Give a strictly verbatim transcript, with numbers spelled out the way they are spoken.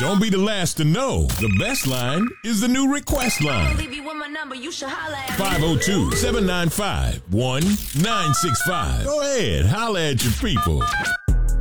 Don't be the last to know. The best line is the new request line. Leave you with my number, you should holla at me. five oh two, seven nine five, one nine six five. Go ahead, holla at your people.